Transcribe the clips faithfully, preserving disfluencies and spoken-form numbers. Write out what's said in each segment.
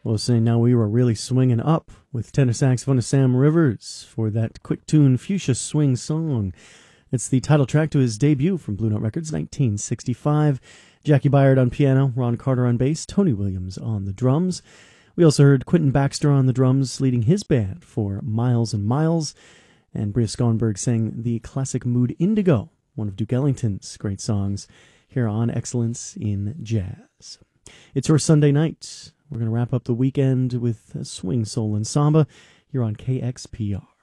Well, saying now we were really swinging up with tenor saxophonist Sam Rivers for that quick tune Fuchsia Swing Song. It's the title track to his debut from Blue Note Records, nineteen sixty-five. Jackie Byard on piano, Ron Carter on bass, Tony Williams on the drums. We also heard Quentin Baxter on the drums leading his band for Miles and Miles. And Bria Skonberg sang the classic Mood Indigo, one of Duke Ellington's great songs, here on Excellence in Jazz. It's your Sunday night. We're going to wrap up the weekend with Swing, Soul, and Samba here on K X P R.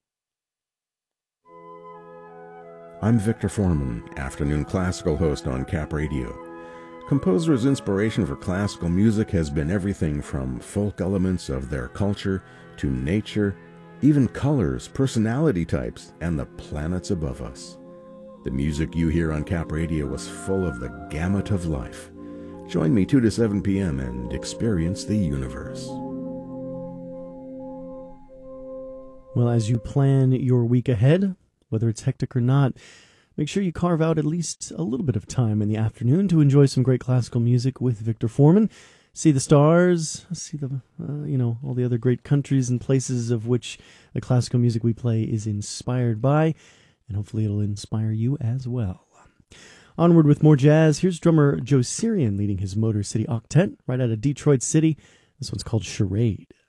I'm Victor Foreman, afternoon classical host on Cap Radio. Composers' inspiration for classical music has been everything from folk elements of their culture to nature, even colors, personality types, and the planets above us. The music you hear on Cap Radio was full of the gamut of life. Join me two to seven p.m. and experience the universe. Well, as you plan your week ahead, whether it's hectic or not, make sure you carve out at least a little bit of time in the afternoon to enjoy some great classical music with Victor Foreman. See the stars, see the, uh, you know, all the other great countries and places of which the classical music we play is inspired by, and hopefully it'll inspire you as well. Onward with more jazz. Here's drummer Joe Sirian leading his Motor City Octet right out of Detroit City. This one's called Charade.